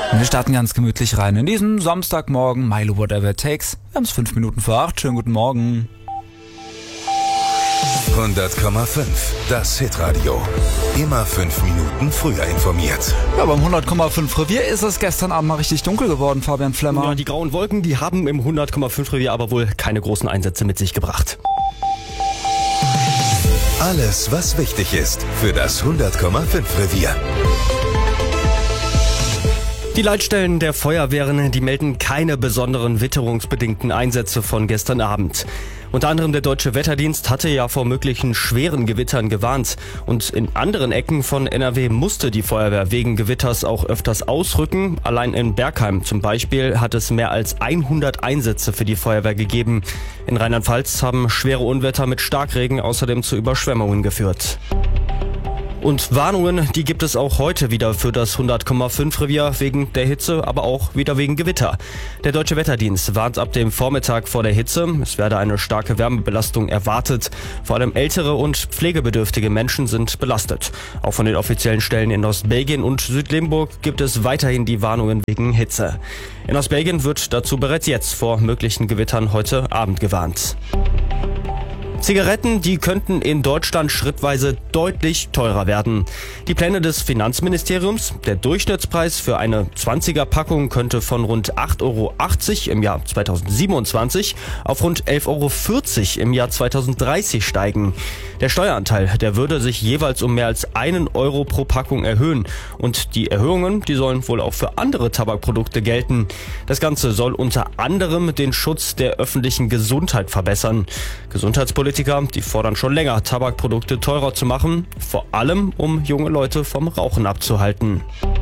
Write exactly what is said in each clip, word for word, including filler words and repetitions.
Wir starten ganz gemütlich rein in diesen Samstagmorgen. Milo Whatever It Takes. Wir haben es fünf Minuten vor acht. Schönen guten Morgen. hundert Komma fünf, das Hitradio. Immer fünf Minuten früher informiert. Ja, beim hundert Komma fünf Revier ist es gestern Abend mal richtig dunkel geworden, Fabian Flemmer. Ja, die grauen Wolken, die haben im hundert Komma fünf Revier aber wohl keine großen Einsätze mit sich gebracht. Alles, was wichtig ist für das hundert Komma fünf Revier. Die Leitstellen der Feuerwehren, die melden keine besonderen witterungsbedingten Einsätze von gestern Abend. Unter anderem der Deutsche Wetterdienst hatte ja vor möglichen schweren Gewittern gewarnt. Und in anderen Ecken von N R W musste die Feuerwehr wegen Gewitters auch öfters ausrücken. Allein in Bergheim zum Beispiel hat es mehr als hundert Einsätze für die Feuerwehr gegeben. In Rheinland-Pfalz haben schwere Unwetter mit Starkregen außerdem zu Überschwemmungen geführt. Und Warnungen, die gibt es auch heute wieder für das hundert Komma fünf Revier wegen der Hitze, aber auch wieder wegen Gewitter. Der Deutsche Wetterdienst warnt ab dem Vormittag vor der Hitze. Es werde eine starke Wärmebelastung erwartet. Vor allem ältere und pflegebedürftige Menschen sind belastet. Auch von den offiziellen Stellen in Ostbelgien und Südlimburg gibt es weiterhin die Warnungen wegen Hitze. In Ostbelgien wird dazu bereits jetzt vor möglichen Gewittern heute Abend gewarnt. Zigaretten, die könnten in Deutschland schrittweise deutlich teurer werden. Die Pläne des Finanzministeriums, der Durchschnittspreis für eine zwanziger-Packung könnte von rund acht Euro achtzig im Jahr zweitausendsiebenundzwanzig auf rund elf Euro vierzig im Jahr zweitausenddreißig steigen. Der Steueranteil, der würde sich jeweils um mehr als einen Euro pro Packung erhöhen. Und die Erhöhungen, die sollen wohl auch für andere Tabakprodukte gelten. Das Ganze soll unter anderem den Schutz der öffentlichen Gesundheit verbessern. Gesundheitspolitiker Politiker, die fordern schon länger, Tabakprodukte teurer zu machen, vor allem um junge Leute vom Rauchen abzuhalten.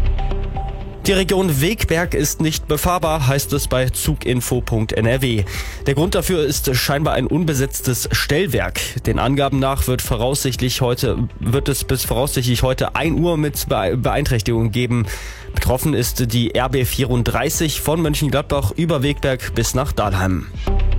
Die Region Wegberg ist nicht befahrbar, heißt es bei zuginfo punkt n r w. Der Grund dafür ist scheinbar ein unbesetztes Stellwerk. Den Angaben nach wird voraussichtlich heute, wird es bis voraussichtlich heute ein Uhr mit Beeinträchtigungen geben. Betroffen ist die R B vierunddreißig von Mönchengladbach über Wegberg bis nach Dahlheim.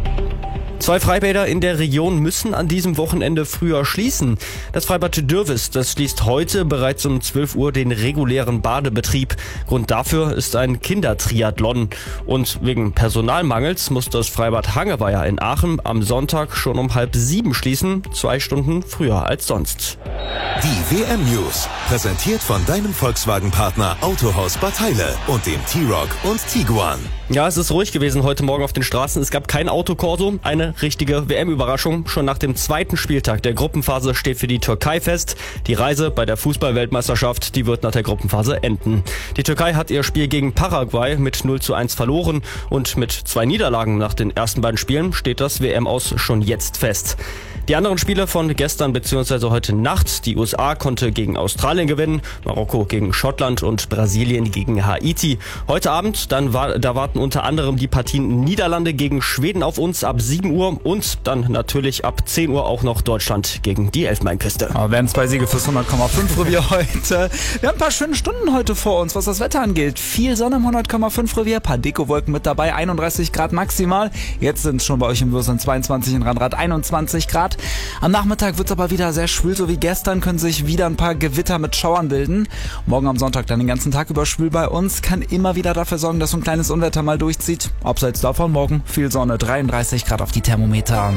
Zwei Freibäder in der Region müssen an diesem Wochenende früher schließen. Das Freibad Dürwes, das schließt heute bereits um zwölf Uhr den regulären Badebetrieb. Grund dafür ist ein Kindertriathlon. Und wegen Personalmangels muss das Freibad Hangeweiher in Aachen am Sonntag schon um halb sieben schließen, zwei Stunden früher als sonst. Die W M-News, präsentiert von deinem Volkswagen-Partner Autohaus Bad Heile und dem T-Roc und Tiguan. Ja, es ist ruhig gewesen heute Morgen auf den Straßen. Es gab kein Autokorso, eine richtige W M-Überraschung. Schon nach dem zweiten Spieltag der Gruppenphase steht für die Türkei fest. Die Reise bei der Fußball-Weltmeisterschaft, die wird nach der Gruppenphase enden. Die Türkei hat ihr Spiel gegen Paraguay mit null zu eins verloren und mit zwei Niederlagen nach den ersten beiden Spielen steht das W M-Aus schon jetzt fest. Die anderen Spiele von gestern bzw. heute Nacht, die U S A konnte gegen Australien gewinnen, Marokko gegen Schottland und Brasilien gegen Haiti. Heute Abend, dann war, da warten unter anderem die Partien Niederlande gegen Schweden auf uns ab sieben Uhr und dann natürlich ab zehn Uhr auch noch Deutschland gegen die Elfenbeinküste. Aber werden zwei Siege fürs hundert Komma fünf Revier heute. Wir haben ein paar schöne Stunden heute vor uns, was das Wetter angeht. Viel Sonne im hundert Komma fünf Revier, paar Dekowolken mit dabei, einunddreißig Grad maximal. Jetzt sind es schon bei euch im Würselen zweiundzwanzig, in Rheinrad einundzwanzig Grad. Am Nachmittag wird es aber wieder sehr schwül, so wie gestern können sich wieder ein paar Gewitter mit Schauern bilden. Morgen am Sonntag dann den ganzen Tag über schwül bei uns, kann immer wieder dafür sorgen, dass so ein kleines Unwetter mal durchzieht. Abseits davon morgen viel Sonne, dreiunddreißig Grad auf die Thermometer.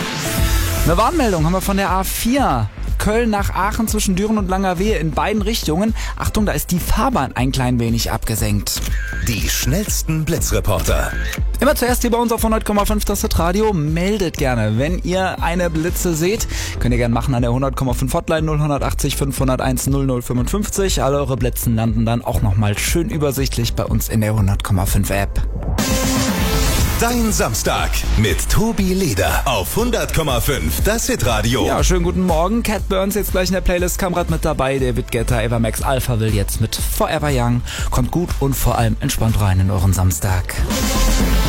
Eine Warnmeldung haben wir von der A vier. Köln nach Aachen zwischen Düren und Langerwehe in beiden Richtungen. Achtung, da ist die Fahrbahn ein klein wenig abgesenkt. Die schnellsten Blitzreporter. Immer zuerst hier bei uns auf hundert Komma fünf das Radio. Meldet gerne, wenn ihr eine Blitze seht. Könnt ihr gerne machen an der hundert Komma fünf Hotline null acht null fünf null eins null null fünfundfünfzig. Alle eure Blitzen landen dann auch nochmal schön übersichtlich bei uns in der hundert Komma fünf App. Dein Samstag mit Tobi Leder auf hundert Komma fünf, das Hitradio. Ja, schönen guten Morgen. Cat Burns jetzt gleich in der Playlist, Kamrad mit dabei. David Guetta, Ava Max, Alpha will jetzt mit Forever Young. Kommt gut und vor allem entspannt rein in euren Samstag.